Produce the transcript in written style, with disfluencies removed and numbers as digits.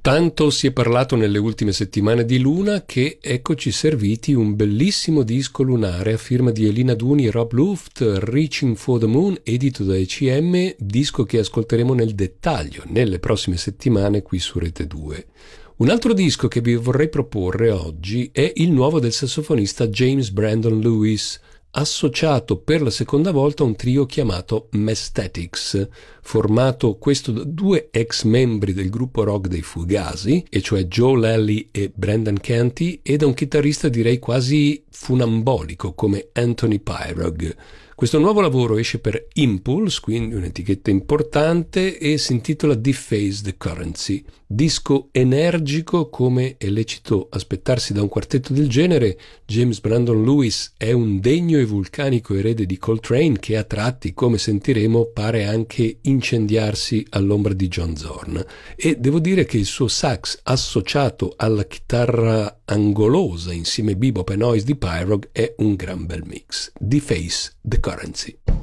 Tanto si è parlato nelle ultime settimane di Luna che eccoci serviti un bellissimo disco lunare a firma di Elina Duni e Rob Luft, Reaching for the Moon, edito da ECM, disco che ascolteremo nel dettaglio nelle prossime settimane qui su Rete 2. Un altro disco che vi vorrei proporre oggi è il nuovo del sassofonista James Brandon Lewis, associato per la seconda volta a un trio chiamato Messthetics, formato questo da due ex membri del gruppo rock dei Fugazi, e cioè Joe Lally e Brendan Canty, e da un chitarrista direi quasi funambolico come Anthony Pyrog. Questo nuovo lavoro esce per Impulse, quindi un'etichetta importante, e si intitola Deface the Currency. Disco energico come è lecito aspettarsi da un quartetto del genere. James Brandon Lewis è un degno e vulcanico erede di Coltrane che a tratti, come sentiremo, pare anche incendiarsi all'ombra di John Zorn. E devo dire che il suo sax associato alla chitarra angolosa insieme bebop e noise di Pyrog è un gran bel mix. Deface the Currency.